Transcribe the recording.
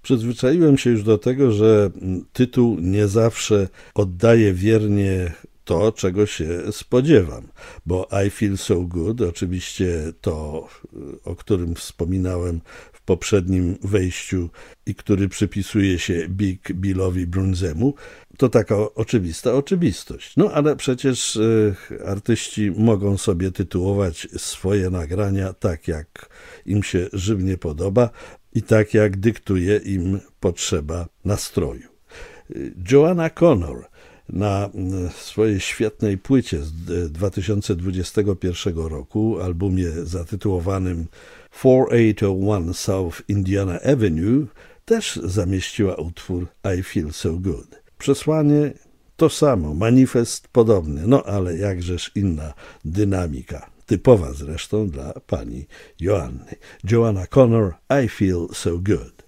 Przyzwyczaiłem się już do tego, że tytuł nie zawsze oddaje wiernie to, czego się spodziewam, bo I Feel So Good, oczywiście to, o którym wspominałem w poprzednim wejściu i który przypisuje się Big Billowi Brunzemu, to taka oczywista oczywistość. No ale przecież artyści mogą sobie tytułować swoje nagrania tak, jak im się żywnie podoba i tak, jak dyktuje im potrzeba nastroju. Joanna Connor na swojej świetnej płycie z 2021 roku, albumie zatytułowanym 4801 South Indiana Avenue, też zamieściła utwór I Feel So Good. Przesłanie to samo, manifest podobny, no ale jakżeż inna dynamika, typowa zresztą dla pani Joanny. Joanna Connor, I Feel So Good.